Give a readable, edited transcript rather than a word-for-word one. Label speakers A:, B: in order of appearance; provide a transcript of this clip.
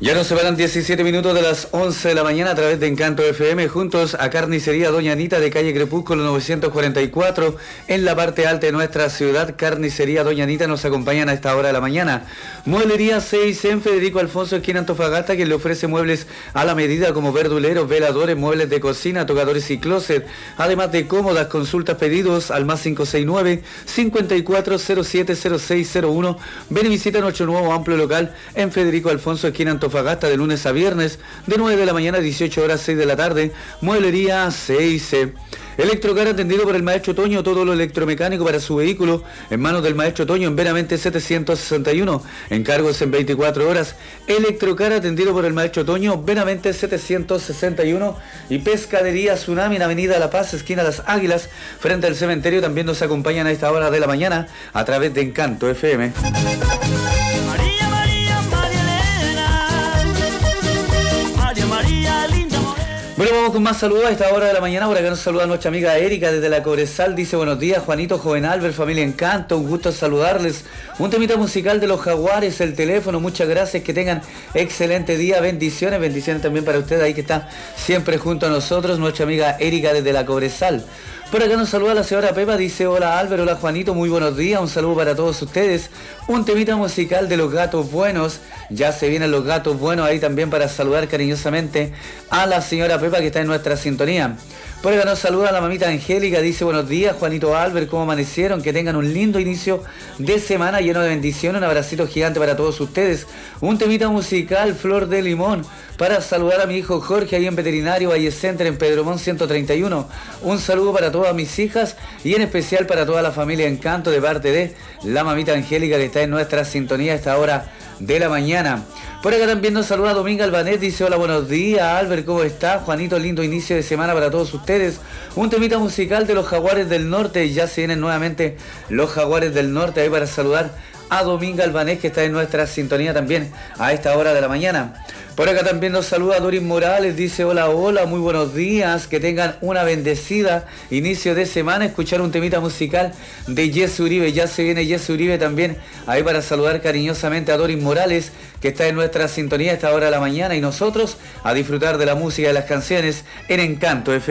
A: Ya nos separan 17 minutos de las 11 de la mañana a través de Encanto FM, juntos a Carnicería Doña Anita de calle Crepúsculo 944, en la parte alta de nuestra ciudad. Carnicería Doña Anita nos acompañan a esta hora de la mañana. Mueblería 6 en Federico Alfonso, esquina Antofagasta, quien le ofrece muebles a la medida como verduleros, veladores, muebles de cocina, tocadores y closet, además de cómodas. Consultas, pedidos al más 569-54070601. Ven y visita nuestro nuevo amplio local en Federico Alfonso, esquina Antofagasta, de lunes a viernes, de 9 de la mañana a 18 horas, 6 de la tarde. Mueblería 6C. Electrocar, atendido por el maestro Toño, todo lo electromecánico para su vehículo en manos del maestro Toño, en Veramente 761, encargos en 24 horas. Electrocar, atendido por el maestro Toño, Veramente 761. Y Pescadería Tsunami en Avenida La Paz, esquina Las Águilas, frente al cementerio, también nos acompañan a esta hora de la mañana a través de Encanto FM. Bueno, vamos con más saludos a esta hora de la mañana. Por acá nos saluda nuestra amiga Erika desde la Cobresal. Dice: buenos días, Juanito, joven Albert, familia Encanto, un gusto saludarles. Un temita musical de los Jaguares, El Teléfono. Muchas gracias, que tengan excelente día. Bendiciones, bendiciones también para ustedes ahí que está siempre junto a nosotros, nuestra amiga Erika desde la Cobresal. Por acá nos saluda la señora Pepa, dice: hola Albert, hola Juanito, muy buenos días, un saludo para todos ustedes. Un temita musical de Los Gatos Buenos, ya se vienen Los Gatos Buenos ahí también para saludar cariñosamente a la señora Pepa que está en nuestra sintonía. Por acá nos saluda la mamita Angélica, dice: buenos días Juanito, Albert, ¿cómo amanecieron? Que tengan un lindo inicio de semana lleno de bendiciones, un abracito gigante para todos ustedes. Un temita musical, Flor de Limón, para saludar a mi hijo Jorge ahí en Veterinario Valle Center en Pedromón 131. Un saludo para todas mis hijas y en especial para toda la familia Encanto de parte de la mamita Angélica que está en nuestra sintonía a esta hora de la mañana. Por acá también nos saluda Dominga Albanés, dice: hola, buenos días Albert, ¿cómo está? Juanito, lindo inicio de semana para todos ustedes. Un temita musical de los Jaguares del Norte, ya se vienen nuevamente los Jaguares del Norte ahí para saludar a Dominga Albanés que está en nuestra sintonía también a esta hora de la mañana. Por acá también nos saluda Doris Morales, dice: hola, hola, muy buenos días, que tengan una bendecida inicio de semana. Escuchar un temita musical de Jesse Uribe, ya se viene Jesse Uribe también ahí para saludar cariñosamente a Doris Morales que está en nuestra sintonía a esta hora de la mañana, y nosotros a disfrutar de la música y de las canciones en Encanto FM.